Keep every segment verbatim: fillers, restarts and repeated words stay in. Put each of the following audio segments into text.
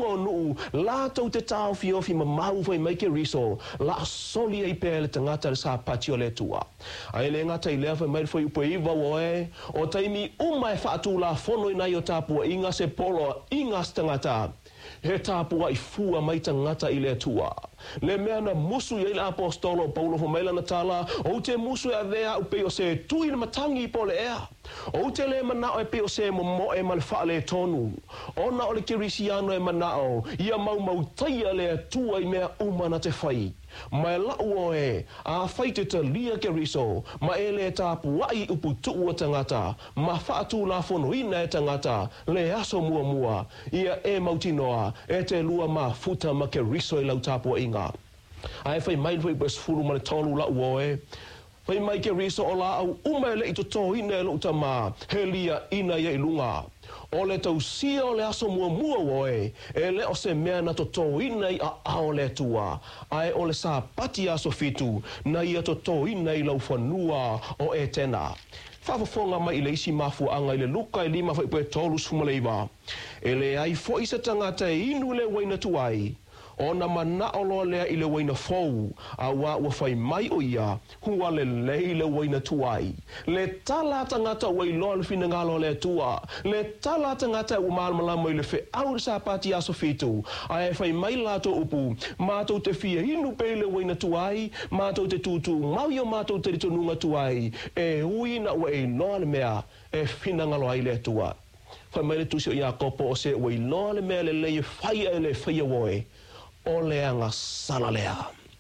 ungo nuu la tau te tau fi ofi ma mau fai mai ke riso la soli ai pe le tangata le sa patio le tua ai le ngata i lea fai mai fai upo iwa woe o taimi umai whaatu la fono i nai o tāpua inga se polo inga stangata he tāpua i fua mai tangata i le tua le mea na musu i le apostolo Paulo ho maila na tala o te musu e avea upe o se tui na matangi po le ea o te le manao e pe o se mo mo e mal fa le tonu ona o le kirisiano e manao ia mau mau taia le tua i mea umana te fai mai la uoe a fai te te lia ke riso ma e le tāpua i upu tuu o tangata ma whaatu la fono ina e tangata le aso mua mua ia e mautinoa e te lua ma futa ma ke riso i lau tāpua inga ai fai mai fai bes furu ma le tolu la uoe fai mai ke riso o la au ume le i to to ina e lo utama he lia ina ia ilunga o le tau sia o le aso mua mua woe, e le o se mea na to tō inai a ao le tua, ai o le sa pati aso fitu, na ia to tō inai lau whanua o e tena. Whafafonga mai i le isi mafu anga i le luka i lima whaipu e tolu sumaleiva. E le ai fo isa tangata e inu le waina tuai, o na mana o loa lea i le waina fou, a wa ua whai mai o ia, hua le lei le waina tuai. Le tala tangata wai loa le fina ngalo le tua, le tala tangata ua malmalama i le fe aure sa pati aso fitu, a e whai mai lato upu, mātou te fia inu pe le waina tuai, mātou te tutu mau i o mātou te ritonunga tuai, e hui na ua e loa le mea, e fina ngalo ai le tua. Whai mai le tusi o ia kopo o se ua i loa le mea le lei e whai e le whai woe, o lea ngā sala lea.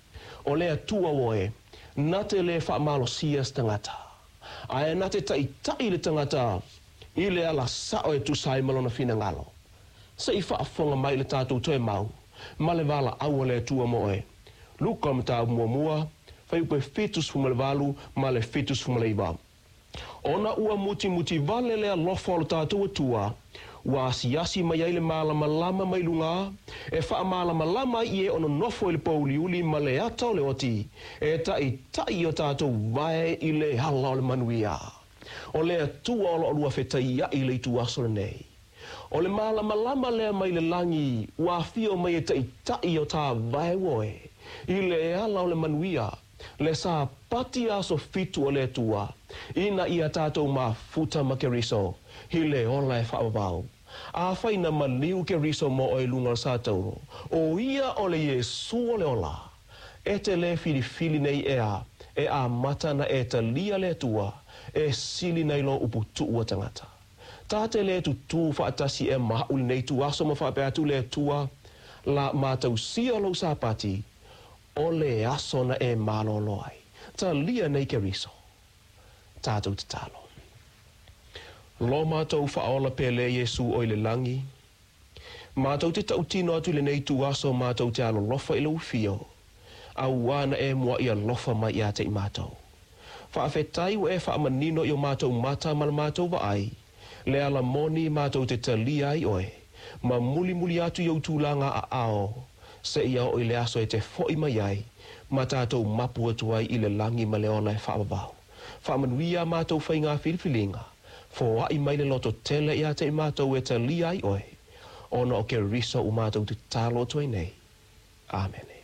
O lea tua woe, na te le whaamalo sias tangata. Ae na te tai tai le tangata, i lea la sao e tu sai malona fina ngalo. Se i whaafonga mai le tātou toe mau, ma le wala aua le tua moe. Luka ma tā mua mua, whai upe fetus fumalewalu, ma le fetus fumaleiva. Ona ua muti muti vale lea lofa o le tātou tua, wa siasi mai ai le malama lama mai lunga, e wha malama lama i e ono nofo i le pauli uli ma le ata o le oti, e tai tai o tātou vae i le hala o le manuia. O le atua o lo alua whetai i le tu aso nei. O le malama lama lea mai le langi, wa fio mai e tai tai o tā vae woe, i le hala o le manuia, le sa pati aso fitu o le tua, ina ia tātou ma futa ma ke riso, hi le ola e whaavau. A whaina ma liu ke riso mo o e lunga sātou, o ia o le Yesu o le ola, e te le fili fili nei ea, e a mata na e ta lia le tua, e sili nei lo upu tua tangata. Tā te le tu tū whaatasi e mahauli nei tu aso ma whaapea tu le tua, la mātou sia lo sāpati, o le aso na e malo loai, ta lia nei ke riso. Tātou te talo. Lo mātou whaola pele Yesu o le langi. Mātou te tau tino atu le nei tu aso mātou te alo lofa i lau fio. Au wana e mua ia lofa mai ia te i mātou. Whaafetai o e whaamanino i o mātou mata mal mātou wa ai. Le ala moni mātou te talia ai oe. Ma muli muli atu i au tūlanga a ao. Se ia o i le aso e te foi mai ai. Ma tātou mapu atu ai i le langi ma le ona e whaamavau. Whaamanuia mātou whai ngā whiriwhilinga. Fo ai mai le loto tele ia te mātou e ta li ai oe. Ona o ke riso o mātou te talo toi nei. Amen.